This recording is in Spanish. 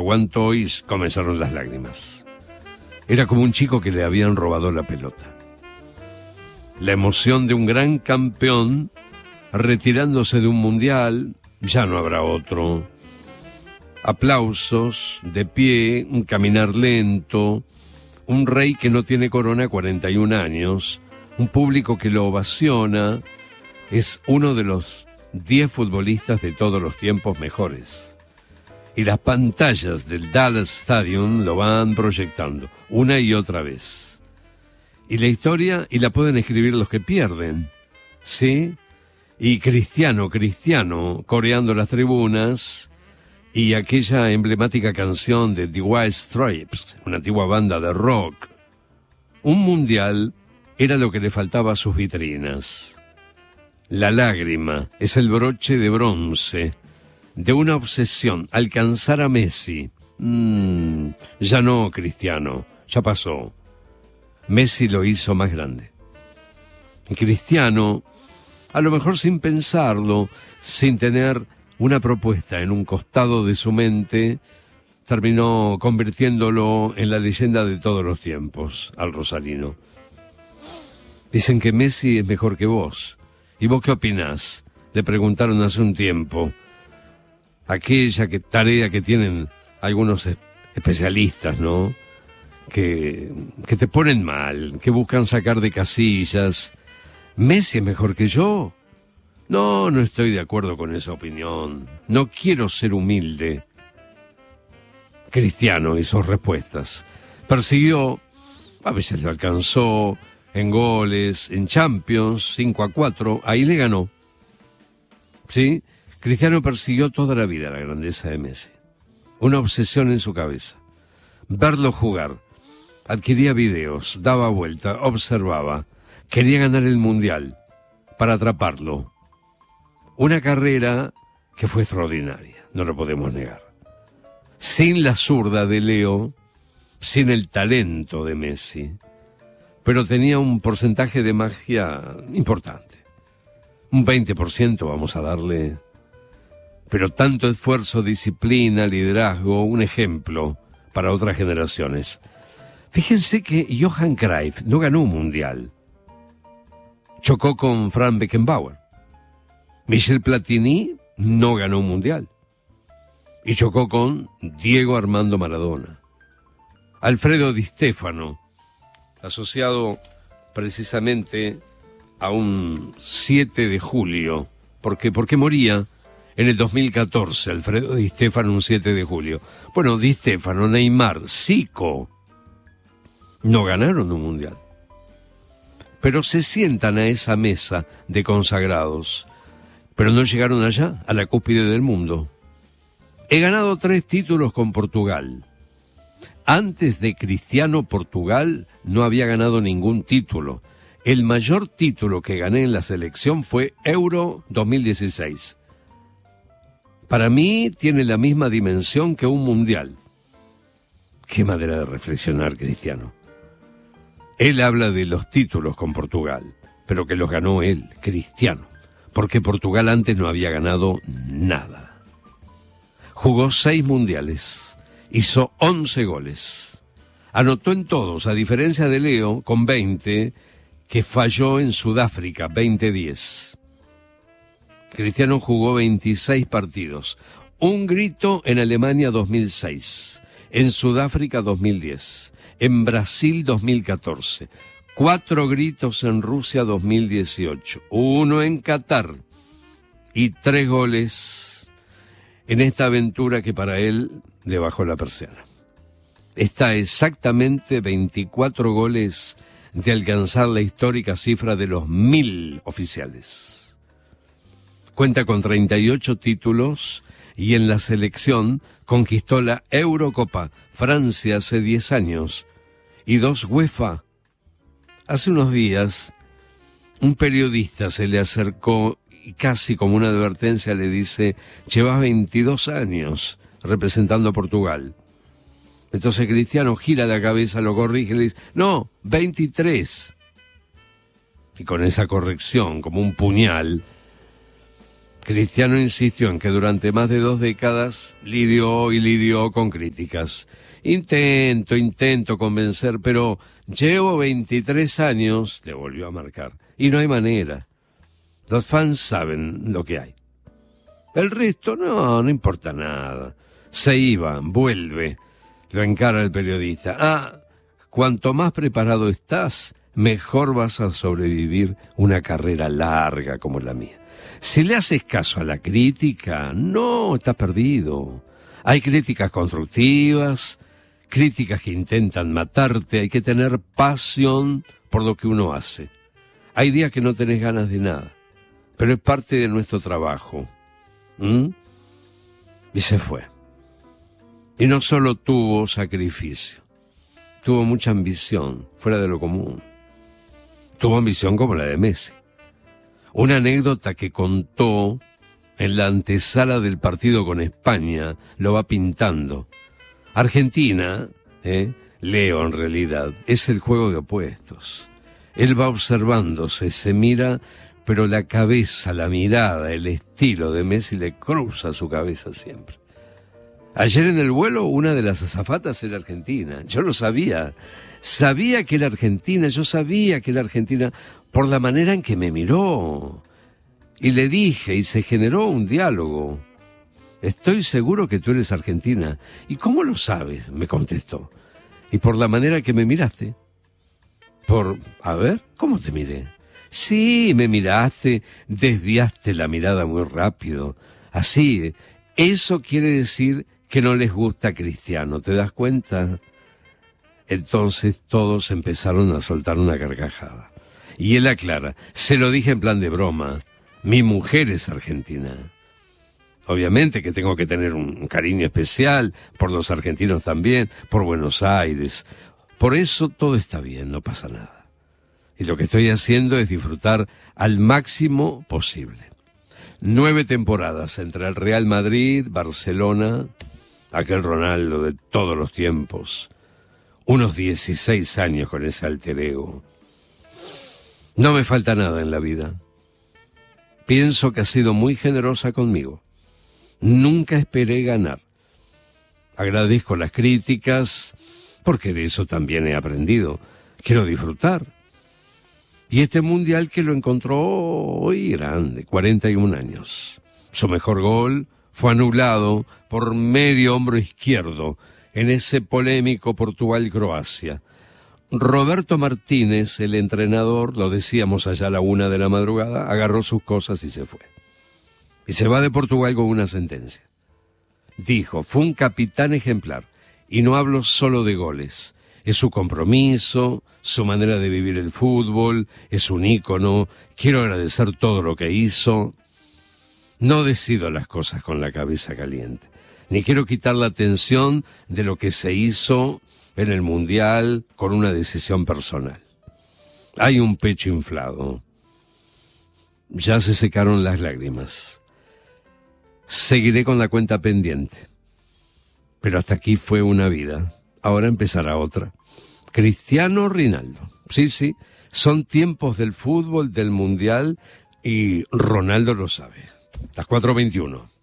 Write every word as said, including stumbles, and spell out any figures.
aguantó y comenzaron las lágrimas. Era como un chico que le habían robado la pelota. La emoción de un gran campeón retirándose de un mundial, ya no habrá otro. Aplausos, de pie, un caminar lento, un rey que no tiene corona, cuarenta y un años, un público que lo ovaciona, es uno de los diez futbolistas de todos los tiempos mejores. Y las pantallas del Dallas Stadium lo van proyectando, una y otra vez. Y la historia, y la pueden escribir los que pierden, ¿sí? Y Cristiano, Cristiano, coreando las tribunas, y aquella emblemática canción de The White Stripes, una antigua banda de rock. Un mundial era lo que le faltaba a sus vitrinas. La lágrima es el broche de bronce de una obsesión, alcanzar a Messi. Mm, ya no, Cristiano, ya pasó. Messi lo hizo más grande. Cristiano, a lo mejor sin pensarlo, sin tener una propuesta en un costado de su mente, terminó convirtiéndolo en la leyenda de todos los tiempos, al rosarino. Dicen que Messi es mejor que vos. ¿Y vos qué opinás? Le preguntaron hace un tiempo. Aquella que, tarea que tienen algunos especialistas, ¿no? Que, que te ponen mal, que buscan sacar de casillas. ¿Messi es mejor que yo? No, no estoy de acuerdo con esa opinión. No quiero ser humilde. Cristiano y sus respuestas. Persiguió, a veces lo alcanzó, en goles, en Champions, cinco a cuatro, ahí le ganó. ¿Sí? Cristiano persiguió toda la vida la grandeza de Messi. Una obsesión en su cabeza. Verlo jugar. Adquiría videos, daba vuelta, observaba. Quería ganar el Mundial para atraparlo. Una carrera que fue extraordinaria, no lo podemos negar. Sin la zurda de Leo, sin el talento de Messi, pero tenía un porcentaje de magia importante. Un veinte por ciento vamos a darle. Pero tanto esfuerzo, disciplina, liderazgo, un ejemplo para otras generaciones. Fíjense que Johan Cruyff no ganó un mundial. Chocó con Franz Beckenbauer. Michel Platini no ganó un mundial. Y chocó con Diego Armando Maradona. Alfredo Di Stéfano, asociado precisamente a un siete de julio. ¿Por qué? Porque moría en el dos mil catorce, Alfredo Di Stéfano, un siete de julio. Bueno, Di Stéfano, Neymar, Zico, no ganaron un mundial. Pero se sientan a esa mesa de consagrados, pero no llegaron allá, a la cúspide del mundo. He ganado tres títulos con Portugal. Antes de Cristiano, Portugal no había ganado ningún título. El mayor título que gané en la selección fue Euro dos mil dieciséis. Para mí tiene la misma dimensión que un mundial. Qué manera de reflexionar, Cristiano. Él habla de los títulos con Portugal, pero que los ganó él, Cristiano, porque Portugal antes no había ganado nada. Jugó seis mundiales, hizo once goles, anotó en todos, a diferencia de Leo, con veinte, que falló en Sudáfrica, veinte diez. Cristiano jugó veintiséis partidos, un grito en Alemania dos mil seis, en Sudáfrica dos mil diez, en Brasil dos mil catorce, cuatro gritos en Rusia dos mil dieciocho, uno en Qatar y tres goles en esta aventura que para él le bajó la persiana. Está exactamente veinticuatro goles de alcanzar la histórica cifra de los mil oficiales. Cuenta con treinta y ocho títulos y en la selección conquistó la Eurocopa Francia hace diez años y dos UEFA. Hace unos días un periodista se le acercó y casi como una advertencia le dice: llevas veintidós años representando a Portugal. Entonces Cristiano gira la cabeza, lo corrige y le dice: no, veintitrés. Y con esa corrección, como un puñal, Cristiano insistió en que durante más de dos décadas lidió y lidió con críticas. Intento, intento convencer, pero llevo veintitrés años, le volvió a marcar, y no hay manera. Los fans saben lo que hay. El resto, no, no importa nada. Se iba, vuelve, lo encara el periodista. Ah, cuanto más preparado estás, mejor vas a sobrevivir una carrera larga como la mía. Si le haces caso a la crítica, no, estás perdido. Hay críticas constructivas, críticas que intentan matarte, hay que tener pasión por lo que uno hace. Hay días que no tenés ganas de nada, pero es parte de nuestro trabajo. ¿Mm? Y se fue. Y no solo tuvo sacrificio, tuvo mucha ambición, fuera de lo común. Tuvo ambición como la de Messi. Una anécdota que contó en la antesala del partido con España lo va pintando. Argentina, ¿eh? Leo en realidad, es el juego de opuestos. Él va observándose, se mira, pero la cabeza, la mirada, el estilo de Messi le cruza su cabeza siempre. Ayer en el vuelo una de las azafatas era argentina. Yo lo sabía. Sabía que era argentina, yo sabía que era argentina por la manera en que me miró. Y le dije, y se generó un diálogo. Estoy seguro que tú eres argentina. ¿Y cómo lo sabes? Me contestó. Y por la manera que me miraste. Por, a ver, ¿cómo te miré? Sí, me miraste, desviaste la mirada muy rápido. Así, eso quiere decir que no les gusta a Cristiano, ¿te das cuenta? Entonces todos empezaron a soltar una carcajada. Y él aclara, se lo dije en plan de broma, mi mujer es argentina. Obviamente que tengo que tener un cariño especial por los argentinos también, por Buenos Aires. Por eso todo está bien, no pasa nada. Y lo que estoy haciendo es disfrutar al máximo posible. Nueve temporadas entre el Real Madrid, Barcelona, aquel Ronaldo de todos los tiempos, unos dieciséis años con ese alter ego. No me falta nada en la vida. Pienso que ha sido muy generosa conmigo. Nunca esperé ganar. Agradezco las críticas, porque de eso también he aprendido. Quiero disfrutar. Y este mundial que lo encontró hoy grande, cuarenta y un años. Su mejor gol fue anulado por medio hombro izquierdo en ese polémico Portugal-Croacia. Roberto Martínez, el entrenador, lo decíamos allá a la una de la madrugada, agarró sus cosas y se fue. Y se va de Portugal con una sentencia. Dijo, fue un capitán ejemplar, y no hablo solo de goles. Es su compromiso, su manera de vivir el fútbol, es un ícono, quiero agradecer todo lo que hizo. No decido las cosas con la cabeza caliente, ni quiero quitar la atención de lo que se hizo en el Mundial con una decisión personal. Hay un pecho inflado. Ya se secaron las lágrimas. Seguiré con la cuenta pendiente. Pero hasta aquí fue una vida. Ahora empezará otra. Cristiano Ronaldo. Sí, sí, son tiempos del fútbol, del Mundial, y Ronaldo lo sabe. Las cuatro veintiuno.